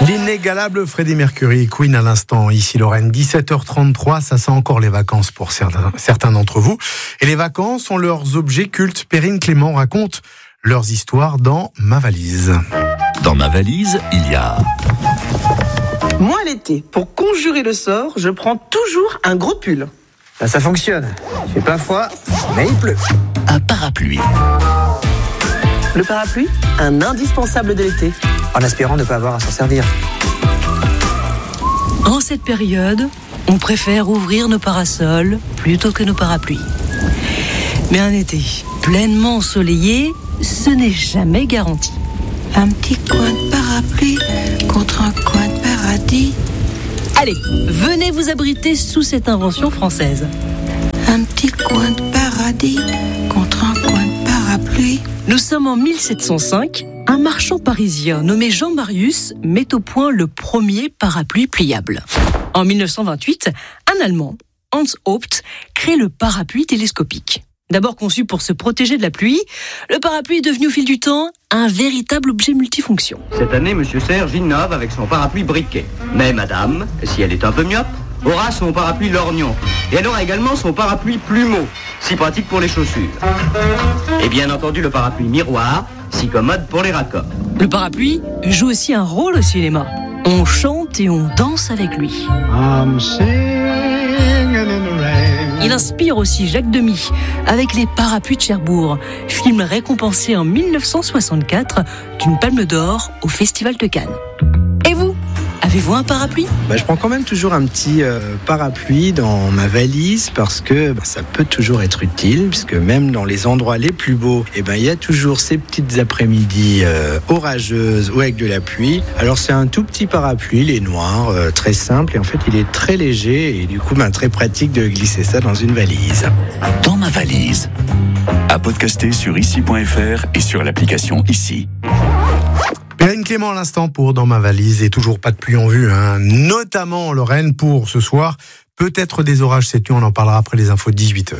L'inégalable Freddie Mercury, Queen à l'instant, ici Lorraine, 17h33, ça sent encore les vacances pour certains d'entre vous. Et les vacances ont leurs objets cultes. Perrine Clément raconte leurs histoires dans Ma Valise. Dans Ma Valise, il y a... Moi, l'été, pour conjurer le sort, je prends toujours un gros pull. Ça fonctionne. Il fait plein froid, mais il pleut. Un parapluie. Le parapluie, un indispensable de l'été. En espérant ne pas avoir à s'en servir. En cette période, on préfère ouvrir nos parasols plutôt que nos parapluies. Mais un été pleinement ensoleillé, ce n'est jamais garanti. Un petit coin de parapluie contre un coin de paradis. Allez, venez vous abriter sous cette invention française. Un petit coin de paradis contre un coin de parapluie. Nous sommes en 1705. Un marchand parisien nommé Jean Marius met au point le premier parapluie pliable. En 1928, un Allemand, Hans Haupt, crée le parapluie télescopique. D'abord conçu pour se protéger de la pluie, le parapluie est devenu au fil du temps un véritable objet multifonction. Cette année, Monsieur Serge innove avec son parapluie briquet. Mais Madame, si elle est un peu myope, aura son parapluie lorgnon. Et elle aura également son parapluie plumeau, si pratique pour les chaussures. Et bien entendu, le parapluie miroir, si commode pour les raccords. Le parapluie joue aussi un rôle au cinéma. On chante et on danse avec lui. Il inspire aussi Jacques Demy avec Les Parapluies de Cherbourg, film récompensé en 1964 d'une Palme d'Or au Festival de Cannes. Et vous ? Avez-vous un parapluie ? Je prends quand même toujours un petit parapluie dans ma valise parce que ça peut toujours être utile, puisque même dans les endroits les plus beaux, il y a toujours ces petites après-midi orageuses ou avec de la pluie. Alors c'est un tout petit parapluie, il est noir, très simple, et en fait il est très léger et du coup très pratique de glisser ça dans une valise. Dans Ma Valise, à podcaster sur ici.fr et sur l'application Ici. Perrine Clément à l'instant pour Dans Ma Valise, et toujours pas de pluie en vue, notamment en Lorraine pour ce soir. Peut-être des orages cette nuit, on en parlera après les infos de 18h.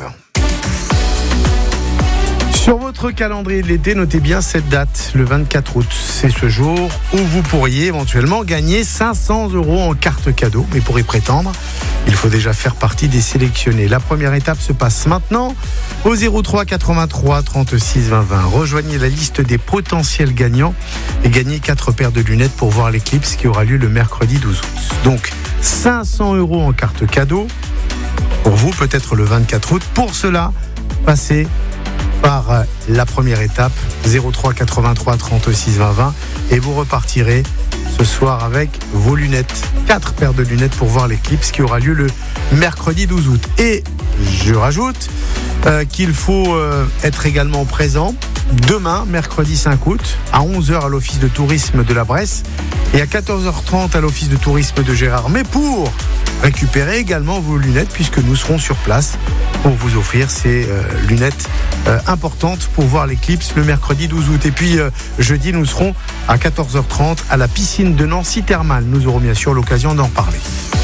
Sur votre calendrier de l'été, notez bien cette date, le 24 août. C'est ce jour où vous pourriez éventuellement gagner 500 € en carte cadeau. Mais pour y prétendre, il faut déjà faire partie des sélectionnés. La première étape se passe maintenant au 03 83 36 20 20. Rejoignez la liste des potentiels gagnants et gagnez 4 paires de lunettes pour voir l'éclipse qui aura lieu le mercredi 12 août. Donc 500 € en carte cadeau pour vous, peut-être le 24 août. Pour cela, passez par la première étape, 03 83 36 20 20, et vous repartirez ce soir avec vos lunettes, 4 paires de lunettes pour voir l'éclipse qui aura lieu le mercredi 12 août. Et je rajoute qu'il faut être également présent demain, mercredi 5 août, à 11h à l'Office de tourisme de la Bresse et à 14h30 à l'Office de tourisme de Gérard. Mais pour récupérer également vos lunettes, puisque nous serons sur place pour vous offrir ces lunettes importantes pour voir l'éclipse le mercredi 12 août. Et puis jeudi, nous serons à 14h30 à la piscine de Nancy Thermale. Nous aurons bien sûr l'occasion d'en parler.